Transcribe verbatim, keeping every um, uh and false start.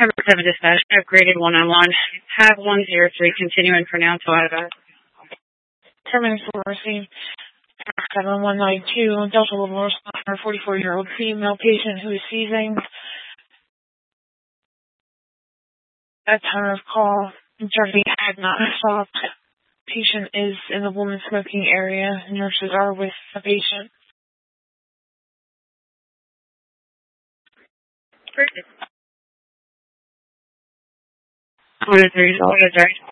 Number seven dispatch, upgraded one on one. Have one zero three continuing for now until I have a ten minutes will receive seven one nine two Delta Level response for a forty-four-year-old female patient who is seizing. At time of call, Darby had not stopped. Patient is in the woman's smoking area. Nurses are with the patient. Perfect. One of three, one of three.